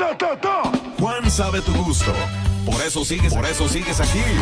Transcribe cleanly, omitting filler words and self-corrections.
Juan sabe tu gusto. Por eso sigues aquí.